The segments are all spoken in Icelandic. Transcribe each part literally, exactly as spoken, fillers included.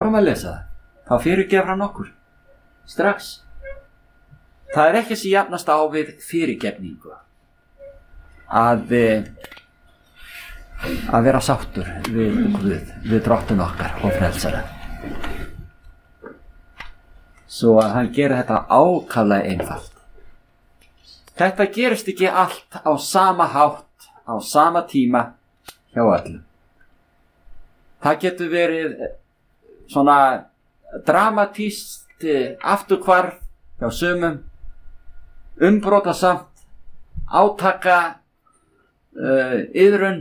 Klárum að lesa það. Þá fyrirgefur hann okkur. Strax. Það er ekki sem jafnast á við fyrirgefningu. Að, að vera sáttur við Guð, við drottinn okkar og frelsara. Svo að hann gerir þetta ákaflega einfalt. Þetta gerist ekki allt á sama hátt, á sama tíma hjá öllum. Það getur verið svona dramatískt afturhvarf hjá sumum, umbrotasamt, átaka uh, iðrun,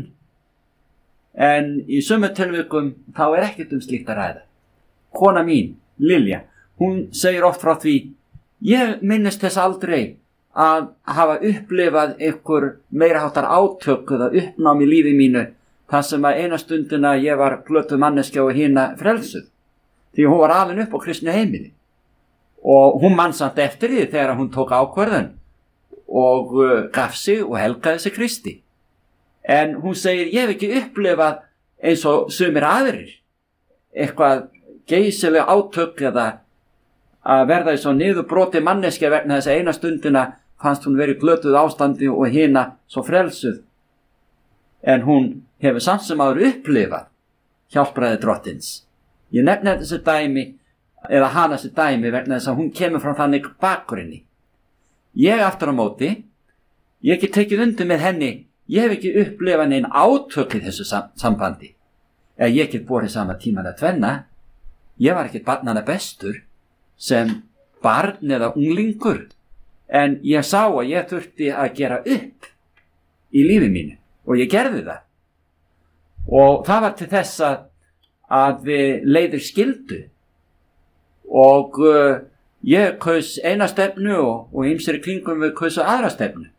en í sumum tilvikum þá er ekkert um slíkt að ræða. Kona mín, Lilja, hún segir oft frá því, ég minnist þess aldrei að hafa upplifað einhver meiriháttar átök eða uppnám í lífi mínu, þar sem að eina stundina ég var glötuð manneskja og hina frelsuð. Því hún var alin upp á kristnu heimili. Og hún man samt eftir því þegar hún tók ákvörðun og uh, gaf sig og helgaði sig Kristi. En hún segir, ég hef ekki upplifað eins og sumir aðrir eitthvað geysilega átök eða að verða í svo niðurbroti manneskja vegna þess að eina stundina fannst hún verið glötuð ástandi og hina svo frelsuð. En hún hefur samt sem áður upplifað hjálpræði drottins. Ég nefni þessi dæmi, eða hana þessi dæmi vegna þess að hún kemur frá þannig bakgrunni. Ég aftur á móti, ég hef ekki tekið undir með henni, ég hef ekki upplifað neinn átök í þessu sam- sambandi. Eða ég get borið sama tíman að tvenna, ég var ekkert barnanna bestur sem barn eða unglingur, en ég sá að ég þurfti að gera upp í lífi mínu og ég gerði það. Og það var til þess að, að leiðir skildu og uh, ég kaus eina stefnu og, og ýmsir í kringum við kausu aðra stefnu.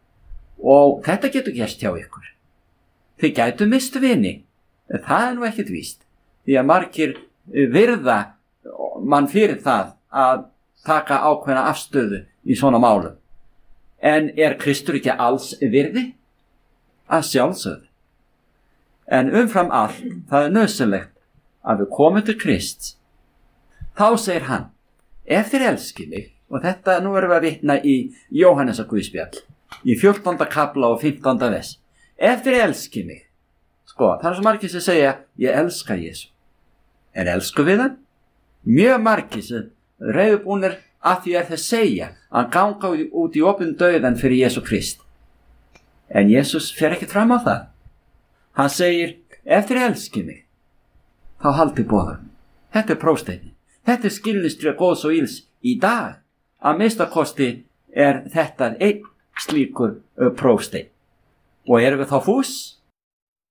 Og þetta getur gerst hjá ykkur. Þið gætu mist vini, en það er nú ekkert víst, því að margir virða mann fyrir það að taka ákveðna afstöðu í svona málum. En er Kristur ekki alls virði? Að sjálfsögðu. En umfram allt, það er nauðsynlegt að við komum til Krists. Þá segir hann, ef þér elskið mig, og þetta nú erum við að vitna í Jóhannesar Guðspjall, í fjórtánda kafla og fimmtánda vers. Ef þér elskið mig, sko, það er svo margir sem segja, ég elska Jesú. En elsku við hann? Mjög margir sem reiðubúnir að því er þeir segja að ganga út í opinn dauðan fyrir Jesú Krist. En Jesús fer ekki fram á það. Hann segir, ef þér elskið mig, þá haldið boðum. Þetta er prófsteinin. Þetta er skilnistri góðs og íls í dag. Að minnstakosti er þetta einn slíkur prófstein. Og erum við þá fús?